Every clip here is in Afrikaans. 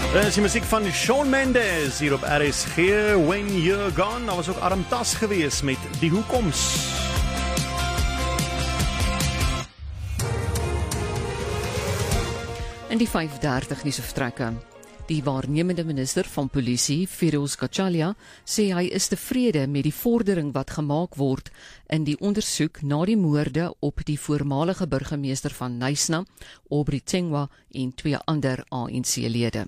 Dit is die muziek van Shawn Mendes hier op RSG, When You're Gone. Daar was ook Adam Tas gewees met Die Hoekoms. In die 5:30 nuus vertrekke. Die waarnemende minister van polisie, Firoz Kachalia, sê hy is tevrede met die vordering wat gemaak word in die ondersoek na die moorde op die voormalige burgemeester van Knysna, Aubrey Tengwa, en 2 ander ANC-lede.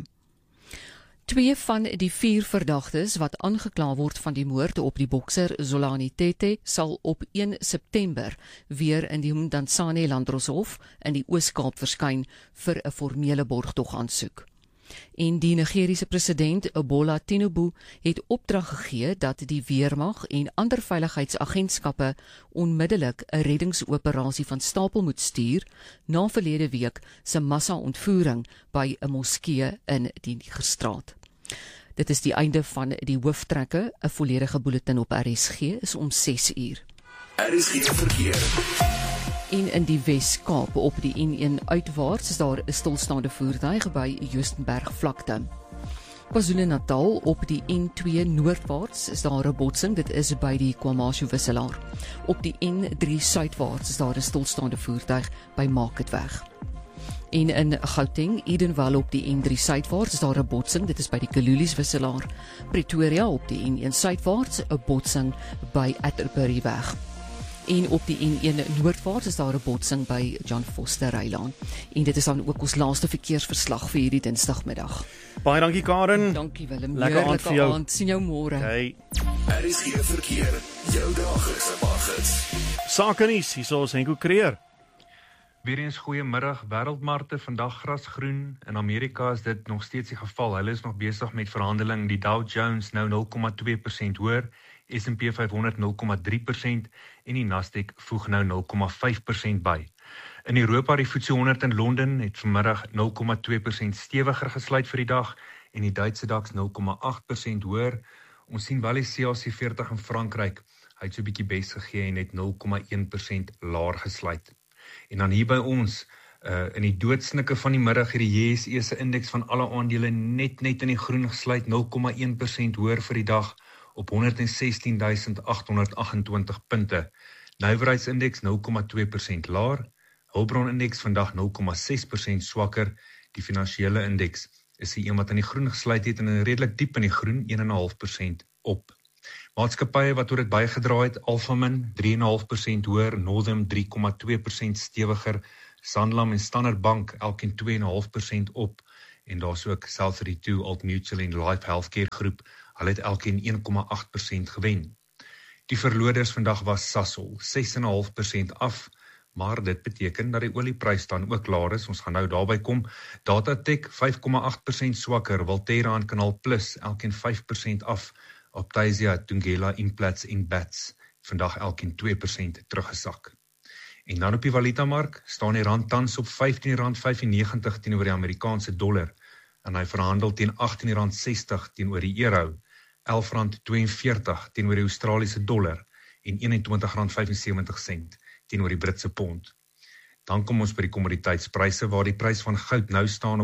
2 van die 4 verdagtes wat aangekla word van die moord op die bokser Zolani Tete sal op 1 September weer in die Mdantsane Landdroshof in die Oos-Kaap verskyn vir 'n formele borgtog aansoek. En die Nigeriese president Bola Tinubu het opdrag gegee dat die weermag en ander veiligheidsagentskappe onmiddellik 'n reddingsoperasie van stapel moet stuur na verlede week se massa-ontvoering by 'n moskee in die Nigerstraat. Dit is die einde van die hooftrekke. 'n volledige bulletin op RSG is om 6 uur. RSG verkeer. En in die Wes-Kaap op die N1 uitwaarts is daar 'n stilstaande voertuig by Joostenberg vlakte. KwaZulu-Natal op die N2 noordwaarts is daar 'n botsing, dit is by die KwaMashu wisselaar. Op die N3 suidwaarts is daar 'n stilstaande voertuig by Marketweg. En in Gauteng, Edenwald op die N3 suidwaarts is daar 'n botsing, dit is by die Kalulies wisselaar. Pretoria op die N1 suidwaarts 'n botsing by Atterbury-weg. En op die N1 noordwaarts is daar 'n botsing by John Foster Rylaan. En dit is dan ook ons laaste verkeersverslag vir hierdie Dinsdagmiddag. Baie dankie Karen. Dankie Willem. Lekker aand vir jou. Sien jou môre. Hey. RSG verkeer, jou daglikse paggids. Sake nuus, hier is Henko Creer. Weereens goeiemiddag. Wêreldmarkte vandag grasgroen. In Amerika is dit nog steeds die geval. Hulle is nog besig met verhandeling. Die Dow Jones nou 0,2% hoër, S&P 500 0,3% en die Nasdaq voeg nou 0,5% by. In Europa, die FTSE 100 in Londen het vanmiddag 0,2% stewiger gesluit vir die dag en die Duitse DAX 0,8% hoër. Ons sien wel die CAC 40 in Frankryk. Hy het so 'n bietjie bes gegee en het 0,1% laer gesluit. En dan hier by ons, in die doodsnikke van die middag, het die JSE se indeks van alle aandele net in die groen gesluit, 0,1% hoër vir die dag op 116.828 punte. Nywerheidsindeks 0,2% laer, hulpbronindeks vandag 0,6% swakker. Die finansiële indeks is die een wat in die groen gesluit het en redelik diep in die groen, 1,5% op. Maatskappye wat oor dit bygedra het, Alphamin 3,5% hoër, Northam 3,2% stewiger, Sanlam en Standard Bank elkeen 2,5% op, en daar's ook South32, Old Mutual en Life Healthcare groep, hulle het elkeen 1,8% gewen. Die verloders vandag was Sasol, 6,5% af, maar dit beteken dat die olieprys dan ook laer is. Ons gaan nou daarby kom. Datatech 5,8% swakker, Valterra en Canal Plus elkeen 5% af, Optasia, Thungela, Implats en Bats vandag elkeen 2% teruggesak. En dan op die valutamark staan die rand tans op R15,95 teenoor die Amerikaanse dollar en hy verhandel teen R18,60 teenoor die euro, R11,42 teenoor die Australiese dollar en R21,75 teenoor die Britse pond. Dan kom ons by die kommoditeitspryse waar die prys van goud nou staan op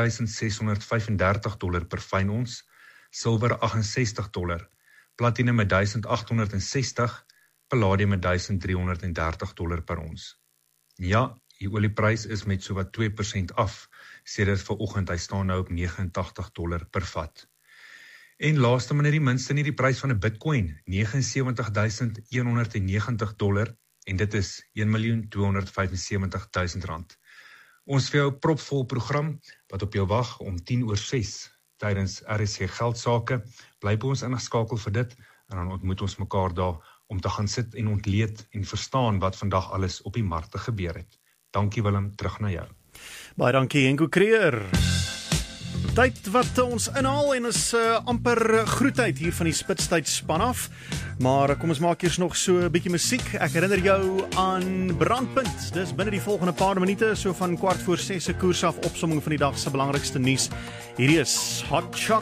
$4,635 per fyn ons, silwer $68, platinum met $1,860, palladium met $1,330 per ons. Ja, die olieprys is met sowat 2% af, sedert vanoggend, hy staan nou op $89 per vat. En laaste maar net die minste nie, die prys van 'n Bitcoin, $79,190, en dit is R1,275,000. Ons vir jou propvol program, wat op jou wag om 5:10 tydens RSG Geldsaake. Bly by ons ingeskakel vir dit, en dan ontmoet ons mekaar daar om te gaan sit en ontleed en verstaan wat vandag alles op die markte gebeur het. Dankie Willem, terug na jou. Baie dankie Henko Creer. Tyd wat ons inhaal en is amper groetheid hier van die Spitstyd span af. Maar kom ons maak eers nog so 'n bietjie musiek. Ek herinner jou aan Brandpunt. Dis binne die volgende paar minute, so van 5:15 se koers af, opsomming van die dag se belangrikste nuus. Hierdie is Hot Chocolate.